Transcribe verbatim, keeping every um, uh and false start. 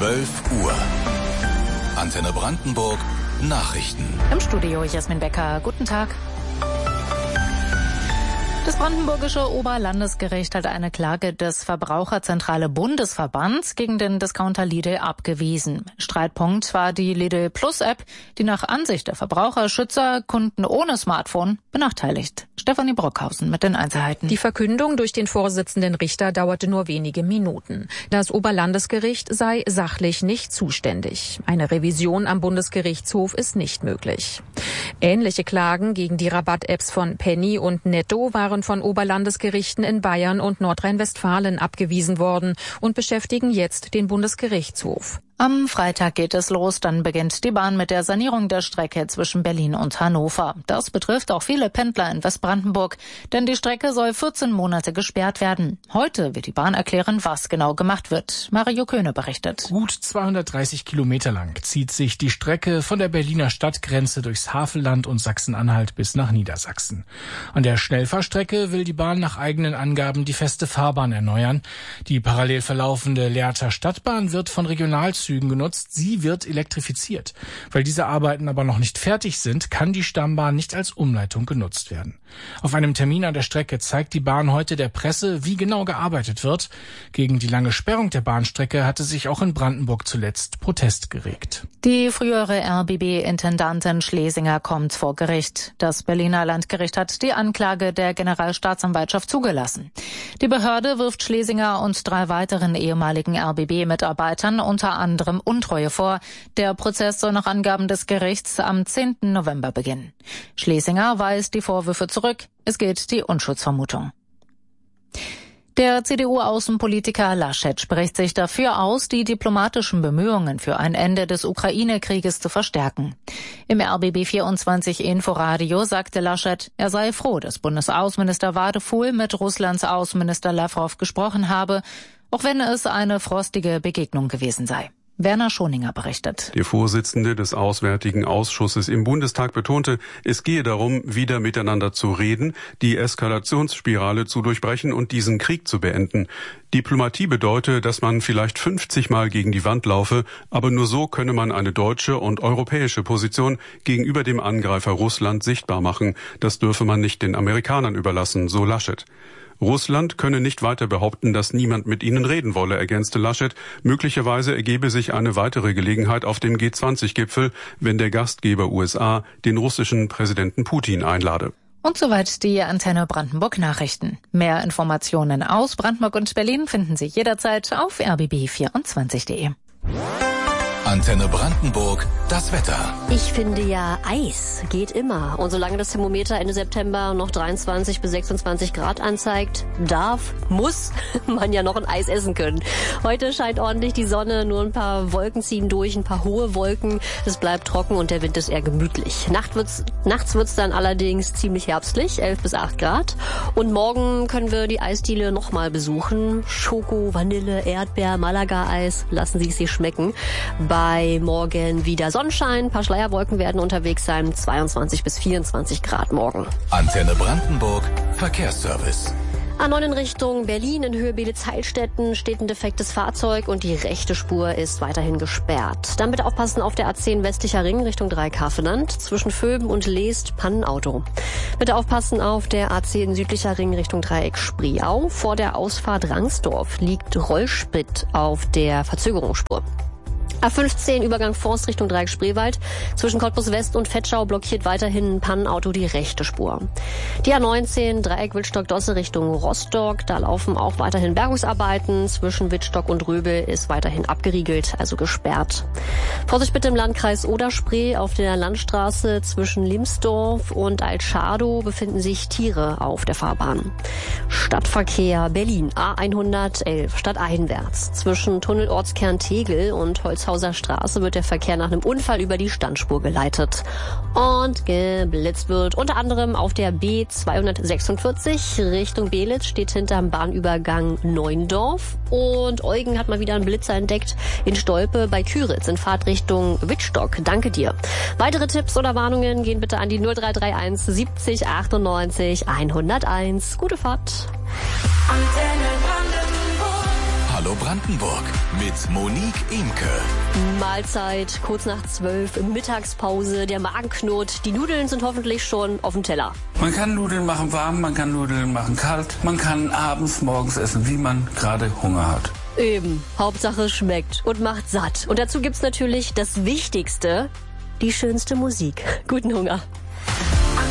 zwölf Uhr. Antenne Brandenburg Nachrichten. Im Studio Jasmin Becker. Guten Tag. Das brandenburgische Oberlandesgericht hat eine Klage des Verbraucherzentrale Bundesverbands gegen den Discounter Lidl abgewiesen. Streitpunkt war die Lidl Plus App, die nach Ansicht der Verbraucherschützer Kunden ohne Smartphone benachteiligt. Stefanie Brockhausen mit den Einzelheiten. Die Verkündung durch den Vorsitzenden Richter dauerte nur wenige Minuten. Das Oberlandesgericht sei sachlich nicht zuständig. Eine Revision am Bundesgerichtshof ist nicht möglich. Ähnliche Klagen gegen die Rabatt-Apps von Penny und Netto waren von Oberlandesgerichten in Bayern und Nordrhein-Westfalen abgewiesen worden und beschäftigen jetzt den Bundesgerichtshof. Am Freitag geht es los, dann beginnt die Bahn mit der Sanierung der Strecke zwischen Berlin und Hannover. Das betrifft auch viele Pendler in Westbrandenburg, denn die Strecke soll vierzehn Monate gesperrt werden. Heute wird die Bahn erklären, was genau gemacht wird. Mario Köhne berichtet. Gut zweihundertdreißig Kilometer lang zieht sich die Strecke von der Berliner Stadtgrenze durchs Havelland und Sachsen-Anhalt bis nach Niedersachsen. An der Schnellfahrstrecke will die Bahn nach eigenen Angaben die feste Fahrbahn erneuern. Die parallel verlaufende Lehrter Stadtbahn wird von Regionalzügen genutzt. Sie wird elektrifiziert. Weil diese Arbeiten aber noch nicht fertig sind, kann die Stammbahn nicht als Umleitung genutzt werden. Auf einem Termin an der Strecke zeigt die Bahn heute der Presse, wie genau gearbeitet wird. Gegen die lange Sperrung der Bahnstrecke hatte sich auch in Brandenburg zuletzt Protest geregt. Die frühere R B B-Intendantin Schlesinger kommt vor Gericht. Das Berliner Landgericht hat die Anklage der Generalstaatsanwaltschaft zugelassen. Die Behörde wirft Schlesinger und drei weiteren ehemaligen R B B-Mitarbeitern unter anderem Untreue vor. Der Prozess soll nach Angaben des Gerichts am zehnten November beginnen. Schlesinger weist die Vorwürfe zurück. Es gilt die Unschuldsvermutung. Der C D U-Außenpolitiker Laschet spricht sich dafür aus, die diplomatischen Bemühungen für ein Ende des Ukraine-Krieges zu verstärken. Im R B B vierundzwanzig Inforadio sagte Laschet, er sei froh, dass Bundesaußenminister Wadefuhl mit Russlands Außenminister Lavrov gesprochen habe, auch wenn es eine frostige Begegnung gewesen sei. Werner Schoninger berichtet. Der Vorsitzende des Auswärtigen Ausschusses im Bundestag betonte, es gehe darum, wieder miteinander zu reden, die Eskalationsspirale zu durchbrechen und diesen Krieg zu beenden. Diplomatie bedeute, dass man vielleicht fünfzig Mal gegen die Wand laufe, aber nur so könne man eine deutsche und europäische Position gegenüber dem Angreifer Russland sichtbar machen. Das dürfe man nicht den Amerikanern überlassen, so Laschet. Russland könne nicht weiter behaupten, dass niemand mit ihnen reden wolle, ergänzte Laschet. Möglicherweise ergebe sich eine weitere Gelegenheit auf dem G zwanzig Gipfel, wenn der Gastgeber U S A den russischen Präsidenten Putin einlade. Und soweit die Antenne Brandenburg Nachrichten. Mehr Informationen aus Brandenburg und Berlin finden Sie jederzeit auf r b b vierundzwanzig punkt de. Antenne Brandenburg, das Wetter. Ich finde ja, Eis geht immer. Und solange das Thermometer Ende September noch dreiundzwanzig bis sechsundzwanzig Grad anzeigt, darf, muss man ja noch ein Eis essen können. Heute scheint ordentlich die Sonne, nur ein paar Wolken ziehen durch, ein paar hohe Wolken. Es bleibt trocken und der Wind ist eher gemütlich. Nacht wird's, nachts wird's dann allerdings ziemlich herbstlich, elf bis acht Grad. Und morgen können wir die Eisdiele nochmal besuchen. Schoko, Vanille, Erdbeer, Malaga-Eis, lassen Sie es sich schmecken. Bei morgen wieder Sonnenschein, ein paar Schleierwolken werden unterwegs sein, zweiundzwanzig bis vierundzwanzig Grad morgen. Antenne Brandenburg, Verkehrsservice. A neun in Richtung Berlin in Höhe Beelitz-Heilstätten steht ein defektes Fahrzeug und die rechte Spur ist weiterhin gesperrt. Dann bitte aufpassen auf der A zehn westlicher Ring Richtung Dreieck-Hafenland. Zwischen Vöben und Leest Pannenauto. Bitte aufpassen auf der A zehn südlicher Ring Richtung Dreieck Spreeau. Vor der Ausfahrt Rangsdorf liegt Rollsprit auf der Verzögerungsspur. A fünfzehn Übergang Forst Richtung Dreieck Spreewald. Zwischen Cottbus West und Vetschau blockiert weiterhin ein Pannenauto die rechte Spur. Die A neunzehn Dreieck Wittstock-Dosse Richtung Rostock. Da laufen auch weiterhin Bergungsarbeiten. Zwischen Wittstock und Röbel ist weiterhin abgeriegelt, also gesperrt. Vorsicht bitte im Landkreis Oder-Spree. Auf der Landstraße zwischen Limsdorf und Altschardow befinden sich Tiere auf der Fahrbahn. Stadtverkehr Berlin A hundertelf stadteinwärts. Zwischen Tunnelortskern Tegel und Holzhausen Straße wird der Verkehr nach einem Unfall über die Standspur geleitet. Und geblitzt wird unter anderem auf der B zweihundertsechsundvierzig Richtung Beelitz, steht hinterm Bahnübergang Neuendorf. Und Eugen hat mal wieder einen Blitzer entdeckt in Stolpe bei Küritz in Fahrtrichtung Wittstock. Danke dir. Weitere Tipps oder Warnungen gehen bitte an die null drei drei eins siebzig achtundneunzig hunderteins. Gute Fahrt. Hallo Hallo Brandenburg mit Monique Imke. Mahlzeit, kurz nach zwölf, Mittagspause, der Magen knurrt. Die Nudeln sind hoffentlich schon auf dem Teller. Man kann Nudeln machen warm, man kann Nudeln machen kalt. Man kann abends, morgens essen, wie man gerade Hunger hat. Eben, Hauptsache schmeckt und macht satt. Und dazu gibt's natürlich das Wichtigste, die schönste Musik. Guten Hunger.